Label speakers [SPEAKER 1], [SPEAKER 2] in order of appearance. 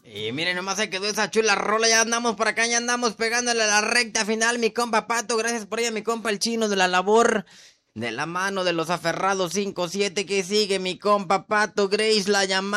[SPEAKER 1] Y miren, nomás se quedó esa chula rola, ya andamos por acá, ya andamos pegándole a la recta final, mi compa Pato, gracias por ella, mi compa el chino de la labor, de la mano de los aferrados 5-7 que sigue, mi compa Pato, Grace, la llamada.